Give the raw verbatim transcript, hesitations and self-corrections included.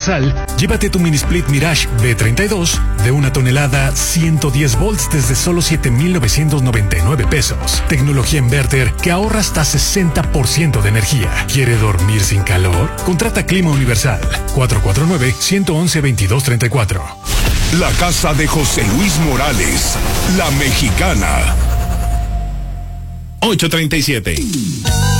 Universal, llévate tu mini split Mirage B treinta y dos de una tonelada, ciento diez volts desde solo siete mil novecientos noventa y nueve pesos. Tecnología inverter que ahorra hasta sesenta por ciento de energía. ¿Quiere dormir sin calor? Contrata Clima Universal. cuatro cuatro nueve, uno uno uno, veintidós treinta y cuatro. La casa de José Luis Morales, La Mexicana. ocho treinta y siete.